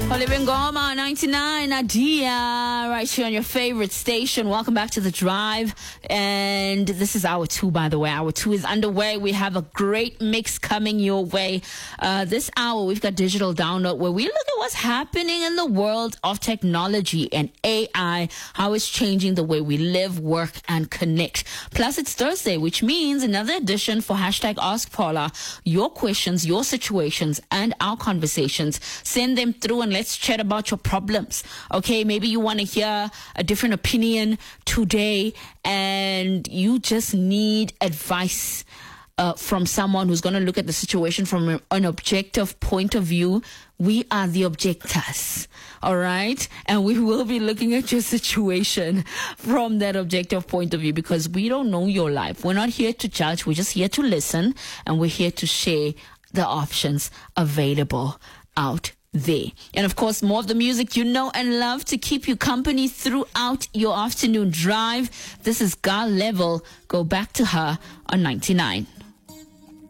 Oliver Ngoma, 99, Nadia, right here on your favorite station. Welcome back to The Drive. And this is hour 2, by the way. Hour 2 is underway. We have a great mix coming your way. This hour, we've got Digital Download, where we look at what's happening in the world of technology and AI, how it's changing the way we live, work, and connect. Plus, it's Thursday, which means another edition for hashtag Ask Paula. Your questions, your situations, and our conversations. Send them through and let's chat about your problems. Okay, maybe you want to hear a different opinion today and you just need advice from someone who's going to look at the situation from an objective point of view. We are the objectors, all right? And we will be looking at your situation from that objective point of view because we don't know your life. We're not here to judge. We're just here to listen, and we're here to share the options available out there. And of course, more of the music you know and love to keep you company throughout your afternoon drive. This is Gal Level. Go back to her on 99.